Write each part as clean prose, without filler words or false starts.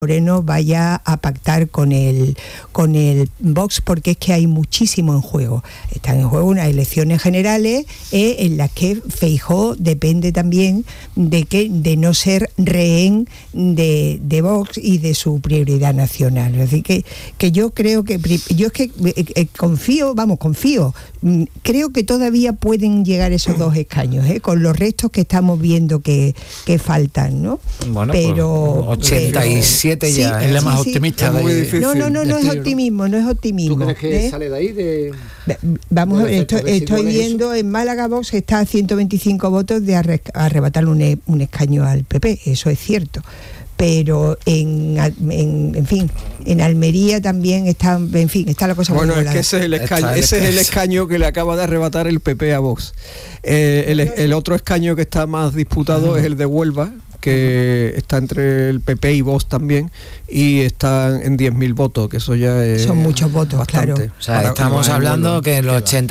Moreno vaya a pactar con el Vox, porque es que hay muchísimo en juego. Están en juego unas elecciones generales en las que Feijóo depende también de no ser rehén de Vox y de su prioridad nacional. Es decir, que yo creo que confío, creo que todavía pueden llegar esos 2 escaños, con los restos que estamos viendo que faltan, ¿no? Bueno, pero 87 ya sí, es la más optimista. Es muy difícil. No es optimismo, no es optimismo. ¿Tú crees que sale de ahí? Vamos a ver, estoy viendo en Málaga Vox está a 125 votos de arrebatarle un escaño al PP, eso es cierto. Pero en Almería también está la cosa. Bueno, es que ese es el escaño que le acaba de arrebatar el PP a Vox. El otro escaño que está más disputado es el de Huelva, que está entre el PP y Vox también, y están en 10.000 votos, que eso ya es... Son muchos votos, bastante. claro. O sea, estamos hablando que el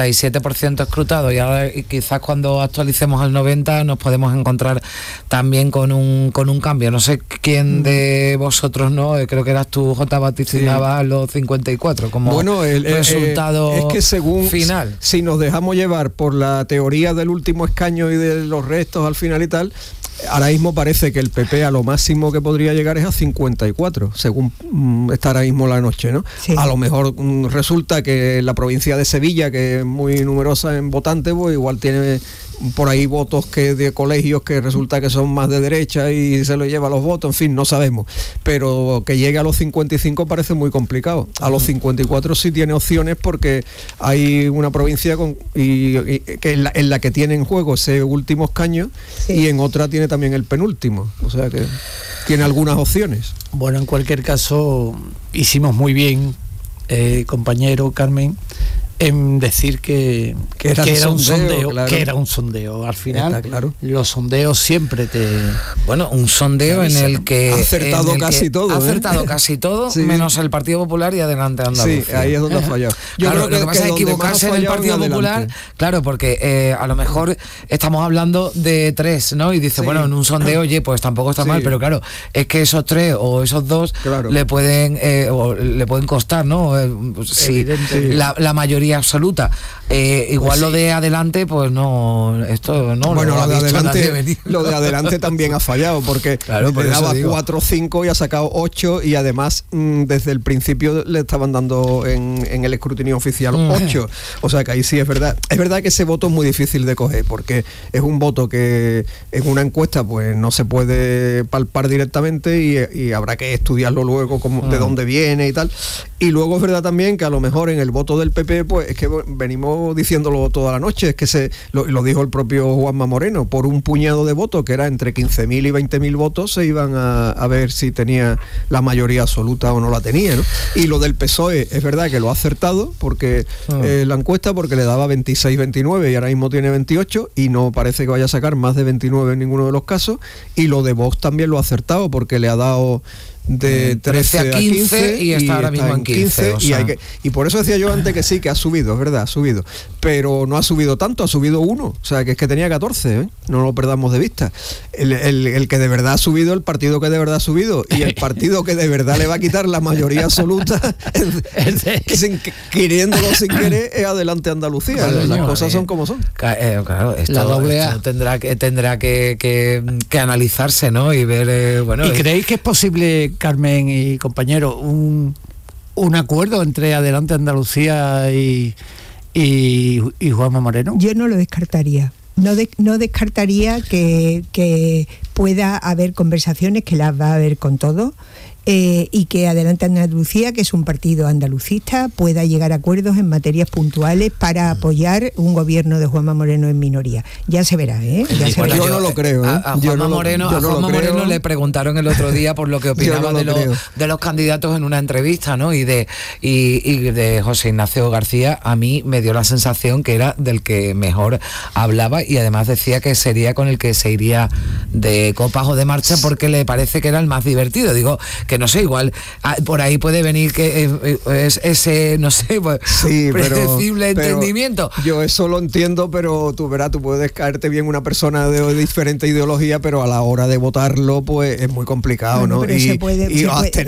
87% escrutado, y ahora quizás cuando actualicemos al 90% nos podemos encontrar también con un cambio. No sé quién de vosotros, ¿no? Creo que eras tú, J, vaticinaba los 54 como bueno, el resultado es que según final. Si nos dejamos llevar por la teoría del último escaño y de los restos al final y tal, ahora mismo parece que el PP a lo máximo que podría llegar es a 54, según está ahora mismo la noche, ¿no? Sí. A lo mejor resulta que la provincia de Sevilla, que es muy numerosa en votantes, pues igual tiene por ahí votos que de colegios que resulta que son más de derecha y se lo lleva los votos, en fin, no sabemos. Pero que llegue a los 55 parece muy complicado. A los 54 sí tiene opciones, porque hay una provincia que en la que tiene en juego ese último escaño, sí, y en otra tiene también el penúltimo. O sea que tiene algunas opciones. Bueno, en cualquier caso, hicimos muy bien, compañero Carmen, en decir que era un sondeo, claro. Que era un sondeo. Al final, claro, los sondeos siempre un sondeo en el que... Ha acertado casi todo, sí, menos el Partido Popular y Adelante Andalucía. Sí, ahí es donde ha fallado. Yo creo que lo que pasa es equivocarse en el Partido Popular, claro, porque a lo mejor estamos hablando de 3, ¿no? Y dice, sí, bueno, en un sondeo, oye, pues tampoco está mal, pero claro, es que esos 3 o esos 2 claro, le pueden costar, ¿no? Si la mayoría absoluta. Igual pues sí, lo de Adelante, pues no, esto no. Bueno, lo de Adelante también ha fallado, porque claro, le daba 4 o 5 y ha sacado 8, y además desde el principio le estaban dando en el escrutinio oficial 8. O sea que ahí sí es verdad. Es verdad que ese voto es muy difícil de coger, porque es un voto que en una encuesta pues no se puede palpar directamente, y habrá que estudiarlo luego de dónde viene y tal. Y luego es verdad también que a lo mejor en el voto del PP, pues es que venimos diciéndolo toda la noche, es que lo dijo el propio Juanma Moreno, por un puñado de votos, que era entre 15.000 y 20.000 votos, se iban a ver si tenía la mayoría absoluta o no la tenía, ¿no? Y lo del PSOE es verdad que lo ha acertado, porque la encuesta, porque le daba 26, 29 y ahora mismo tiene 28, y no parece que vaya a sacar más de 29 en ninguno de los casos. Y lo de Vox también lo ha acertado, porque le ha dado de 13 a 15 y está ahora mismo en 15. O sea. Y por eso decía yo antes que sí, que ha subido, es verdad, ha subido. Pero no ha subido tanto, ha subido 1. O sea, que es que tenía 14, ¿eh? No lo perdamos de vista. El que de verdad ha subido, el partido que de verdad ha subido, y el partido que de verdad le va a quitar la mayoría absoluta, queriéndolo sin querer, es Adelante Andalucía. Claro, las cosas son como son. Claro, esto tendrá que analizarse, ¿no? Y ver, ¿Y creéis que es posible, Carmen y compañero, un acuerdo entre Adelante Andalucía y Juanma Moreno? Yo no lo descartaría. No descartaría que pueda haber conversaciones, que las va a haber con todo, y que Adelante Andalucía, que es un partido andalucista, pueda llegar a acuerdos en materias puntuales para apoyar un gobierno de Juanma Moreno en minoría. Ya se verá, ¿eh? Yo no lo creo. A Juanma Moreno le preguntaron el otro día por lo que opinaba de los candidatos en una entrevista, ¿no? Y de José Ignacio García, a mí me dio la sensación que era del que mejor hablaba, y además decía que sería con el que se iría de copas o de marcha, porque le parece que era el más divertido. Digo, que no sé, igual por ahí puede venir que es ese, no sé, pues, sí, predecible entendimiento. Yo eso lo entiendo, pero tú verás, tú puedes caerte bien una persona de diferente ideología, pero a la hora de votarlo, pues es muy complicado, bueno, ¿no? Pero se puede